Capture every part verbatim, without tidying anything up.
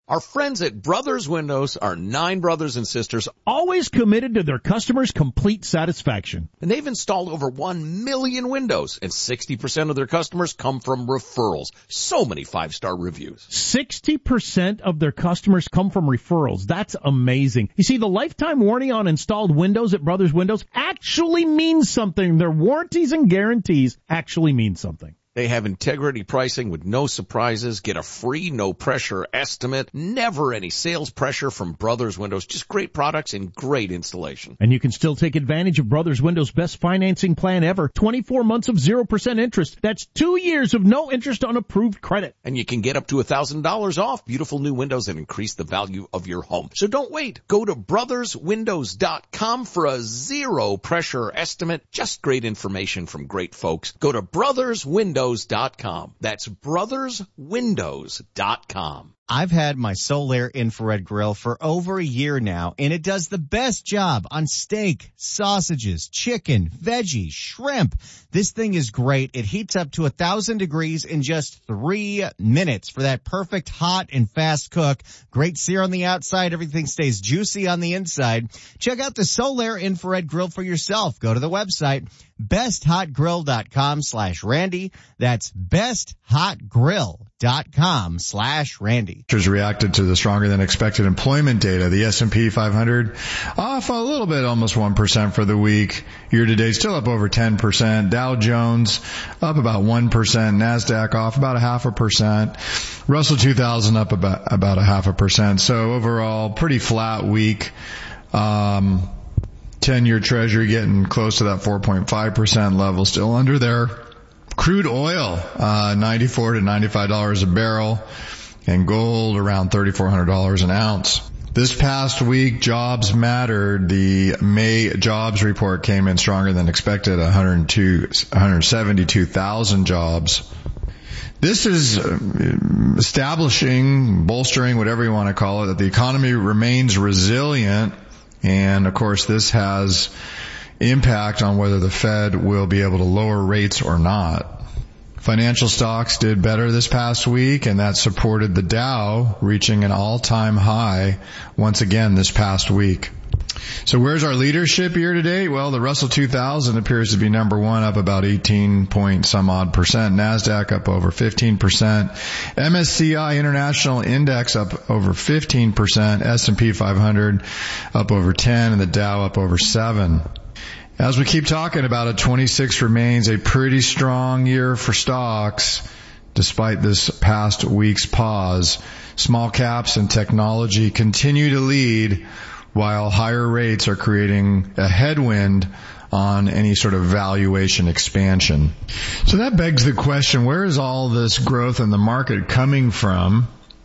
Our friends at Brothers Windows are nine brothers and sisters, always committed to their customers' complete satisfaction. and they've installed over one million windows, and sixty percent of their customers come from referrals. So many five-star reviews. sixty percent of their customers come from referrals. That's amazing. You see, the lifetime warranty on installed windows at Brothers Windows actually means something. Their warranties and guarantees actually mean something. They have integrity pricing with no surprises. Get a free, no-pressure estimate. Never any sales pressure from Brothers Windows. Just great products and great installation. And you can still take advantage of Brothers Windows' best financing plan ever. twenty-four months of zero percent interest. That's two years of no interest on approved credit. And you can get up to one thousand dollars off beautiful new windows and increase the value of your home. So don't wait. Go to brothers windows dot com for a zero-pressure estimate. Just great information from great folks. Go to brothers windows dot com. That's brothers windows dot com. I've had my Solaire infrared grill for over a year now, and it does the best job on steak, sausages, chicken, veggies, shrimp. This thing is great. It heats up to a thousand degrees in just three minutes for that perfect hot and fast cook. Great sear on the outside. Everything stays juicy on the inside. Check out the Solaire infrared grill for yourself. Go to the website, best hot grill dot com slash Randy. That's best hot grill dot com slash Randy. Reacted to the stronger than expected employment data. The S and P five hundred off a little bit, almost one percent for the week. Year to date still up over ten percent. Dow Jones up about one percent. NASDAQ off about a half a percent. Russell two thousand up about, about a half a percent. So overall, pretty flat week. Um, ten-year Treasury getting close to that four point five percent level, still under there. Crude oil, uh, ninety-four to ninety-five dollars a barrel. And gold around thirty-four hundred dollars an ounce. This past week, jobs mattered. The May jobs report came in stronger than expected, one hundred two, one hundred seventy-two thousand jobs. This is establishing, bolstering, whatever you want to call it, that the economy remains resilient. And of course, this has impact on whether the Fed will be able to lower rates or not. Financial stocks did better this past week, and that supported the Dow reaching an all-time high once again this past week. So where's our leadership year to date? Well, the Russell two thousand appears to be number one, up about eighteen point some odd percent. NASDAQ up over fifteen percent. M S C I International Index up over fifteen percent. S and P five hundred up over ten, and the Dow up over seven. As we keep talking about it, twenty-six remains a pretty strong year for stocks, despite this past week's pause. Small caps and technology continue to lead, while higher rates are creating a headwind on any sort of valuation expansion. So that begs the question, where is all this growth in the market coming from?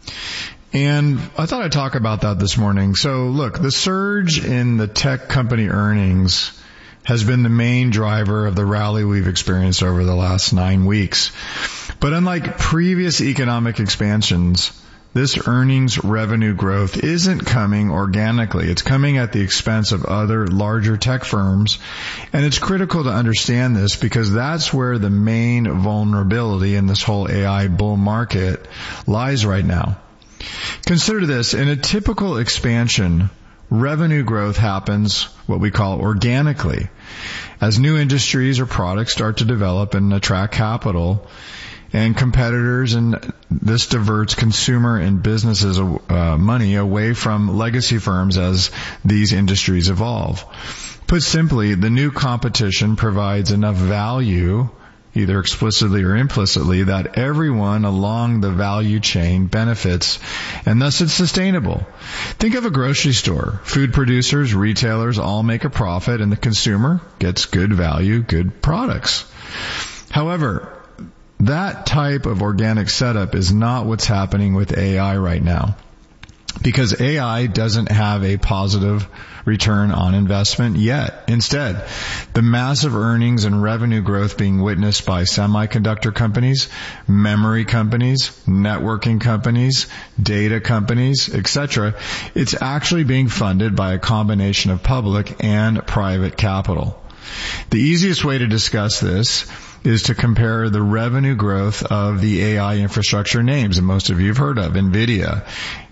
And I thought I'd talk about that this morning. So look, the surge in the tech company earnings has been the main driver of the rally we've experienced over the last nine weeks. But unlike previous economic expansions, this earnings revenue growth isn't coming organically. It's coming at the expense of other larger tech firms. And it's critical to understand this because that's where the main vulnerability in this whole A I bull market lies right now. Consider this. In a typical expansion, revenue growth happens what we call organically. As new industries or products start to develop and attract capital and competitors, and this diverts consumer and businesses uh, money away from legacy firms as these industries evolve. Put simply, the new competition provides enough value, either explicitly or implicitly, that everyone along the value chain benefits, and thus it's sustainable. Think of a grocery store. Food producers, retailers all make a profit, and the consumer gets good value, good products. However, that type of organic setup is not what's happening with A I right now, because A I doesn't have a positive return on investment yet. Instead, the massive earnings and revenue growth being witnessed by semiconductor companies, memory companies, networking companies, data companies, et cetera, it's actually being funded by a combination of public and private capital. The easiest way to discuss this is to compare the revenue growth of the A I infrastructure names that most of you have heard of, NVIDIA,